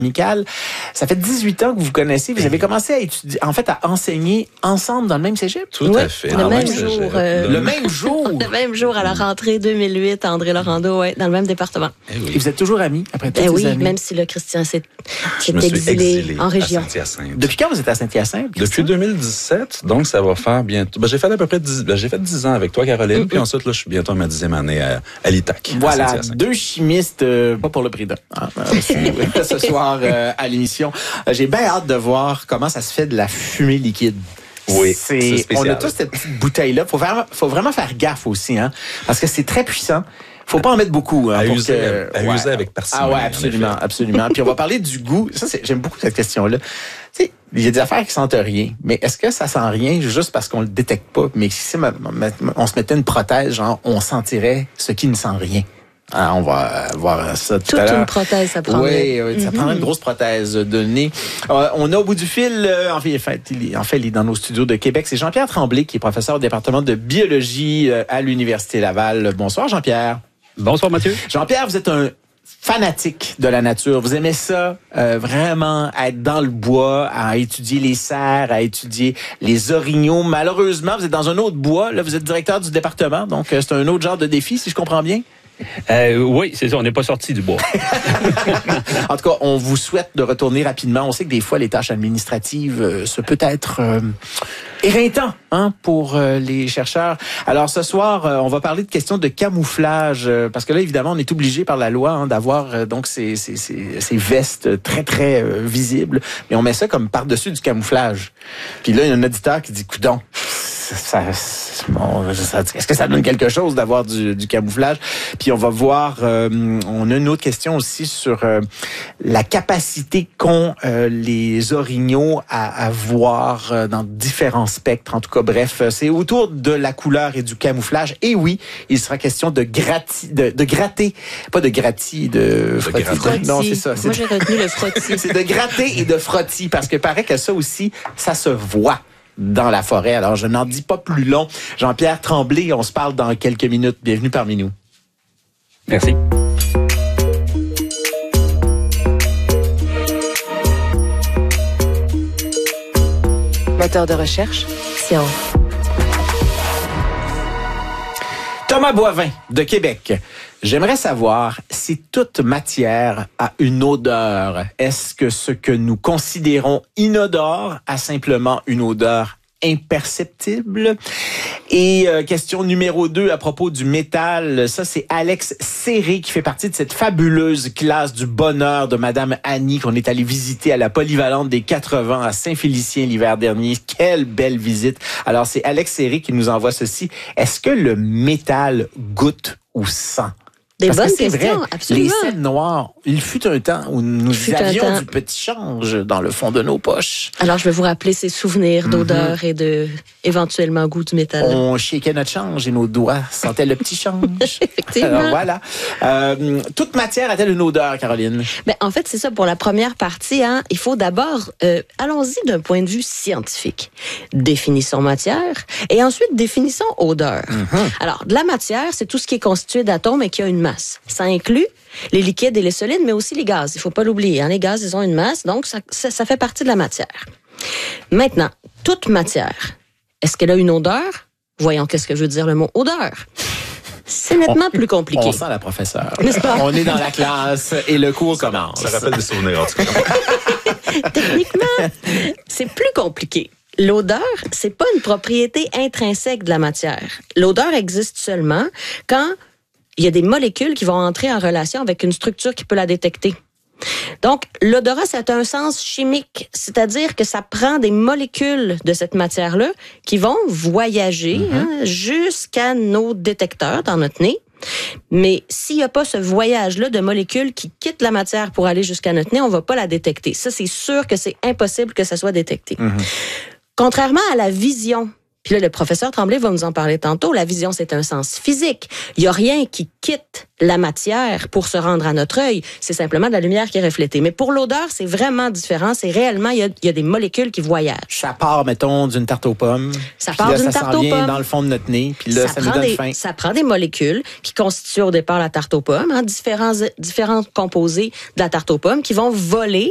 Amical. Ça fait 18 ans que vous vous connaissez. Vous avez commencé à étudier, en fait, à enseigner ensemble dans le même cégep? Tout à fait. Le même jour. Le même jour? Le même jour à la rentrée 2008, André Laurando, dans le même département. Et vous êtes toujours amis après toutes ces années? Même si le Christian s'est exilé en région. à Saint-Hyacinthe. Depuis quand vous êtes à Saint-Hyacinthe? Depuis 2017, donc ça va faire bientôt. J'ai fait à peu près 10 ans avec toi, Caroline, puis ensuite, là, je suis bientôt à ma 10e année à l'ITAC. Voilà, deux chimistes, pas pour le prix d'un. Ce soir à l'émission. J'ai bien hâte de voir comment ça se fait de la fumée liquide. Oui, c'est spécial. On a tous cette petite bouteille-là. Faut vraiment faire gaffe aussi, hein, parce que c'est très puissant. Faut pas en mettre beaucoup. Hein, à user avec parcimonie. Ah ouais, absolument, absolument. Puis on va parler du goût. J'aime beaucoup cette question-là. Tu sais, il y a des affaires qui sentent rien, mais est-ce que ça sent rien juste parce qu'on le détecte pas? Mais si on se mettait une prothèse, genre, on sentirait ce qui ne sent rien. Ah, on va voir ça tout à l'heure. Toute une prothèse, ça prendrait. Oui, ça prendrait une grosse prothèse de nez. On a au bout du fil, en fait, il est dans nos studios de Québec. C'est Jean-Pierre Tremblay, qui est professeur au département de biologie à l'Université Laval. Bonsoir, Jean-Pierre. Bonsoir, Mathieu. Jean-Pierre, vous êtes un fanatique de la nature. Vous aimez ça, vraiment être dans le bois, à étudier les cerfs, à étudier les orignaux. Malheureusement, vous êtes dans un autre bois. Là, vous êtes directeur du département, donc c'est un autre genre de défi, si je comprends bien. Oui, c'est ça, on n'est pas sorti du bois. En tout cas, on vous souhaite de retourner rapidement. On sait que des fois, les tâches administratives, ça peut être éreintant, hein, pour les chercheurs. Alors ce soir, on va parler de questions de camouflage, parce que là, évidemment, on est obligé par la loi, hein, d'avoir donc ces vestes très, très visibles. Mais on met ça comme par-dessus du camouflage. Puis là, il y a un auditeur qui dit, coudonc, est-ce que ça donne quelque chose d'avoir du camouflage? Puis on va voir, on a une autre question aussi sur la capacité qu'ont les orignaux à voir dans différents spectres. En tout cas, bref, c'est autour de la couleur et du camouflage. Et oui, il sera question de gratter, pas de gratti, de frotti. Non, c'est ça. Moi, j'ai retenu le frotti. C'est de gratter et de frotti, parce que paraît que ça aussi, ça se voit dans la forêt. Alors, je n'en dis pas plus long. Jean-Pierre Tremblay, on se parle dans quelques minutes. Bienvenue parmi nous. Merci. Moteur de recherche, Science. Thomas Boivin, de Québec. J'aimerais savoir si toute matière a une odeur. Est-ce que ce que nous considérons inodore a simplement une odeur imperceptible? Et question numéro 2 à propos du métal, ça c'est Alex Serré qui fait partie de cette fabuleuse classe du bonheur de Madame Annie qu'on est allé visiter à la polyvalente des 80 à Saint-Félicien l'hiver dernier. Quelle belle visite. Alors c'est Alex Serré qui nous envoie ceci. Est-ce que le métal goûte ou sent? Des Parce bonnes que c'est questions, vrai, absolument. les scènes noires, il fut un temps où nous avions du petit change dans le fond de nos poches. Alors, je vais vous rappeler ces souvenirs d'odeur et de, éventuellement, goût du métal. On shakeait notre change et nos doigts sentaient le petit change. Effectivement. Alors voilà. Toute matière a-t-elle une odeur, Caroline? Ben, en fait, c'est ça pour la première partie. Hein, il faut d'abord, allons-y d'un point de vue scientifique. Définissons matière et ensuite définissons odeur. Alors, de la matière, c'est tout ce qui est constitué d'atomes et qui a une masse. Ça inclut les liquides et les solides, mais aussi les gaz. Il ne faut pas l'oublier. Hein, les gaz, ils ont une masse, donc ça fait partie de la matière. Maintenant, toute matière, est-ce qu'elle a une odeur? Voyons qu'est-ce que je veux dire le mot odeur. C'est nettement plus compliqué. On sent la professeure. N'est-ce pas? On est dans la classe et le cours commence. Ça rappelle des souvenirs, en tout cas. Techniquement, c'est plus compliqué. L'odeur, c'est pas une propriété intrinsèque de la matière. L'odeur existe seulement quand il y a des molécules qui vont entrer en relation avec une structure qui peut la détecter. Donc, l'odorat, c'est un sens chimique, c'est-à-dire que ça prend des molécules de cette matière-là qui vont voyager jusqu'à nos détecteurs dans notre nez. Mais s'il n'y a pas ce voyage-là de molécules qui quittent la matière pour aller jusqu'à notre nez, on ne va pas la détecter. Ça, c'est sûr que c'est impossible que ça soit détecté. Contrairement à la vision, puis là, le professeur Tremblay va nous en parler tantôt, la vision, c'est un sens physique. Il n'y a rien qui quitte la matière pour se rendre à notre œil. C'est simplement de la lumière qui est reflétée. Mais pour l'odeur, c'est vraiment différent. C'est réellement, il y a des molécules qui voyagent. Ça part, mettons, d'une tarte aux pommes. Ça part d'une tarte aux pommes. Dans le fond de notre nez. Puis là, ça nous donne faim. Ça prend des molécules qui constituent au départ la tarte aux pommes, hein, différents composés de la tarte aux pommes qui vont voler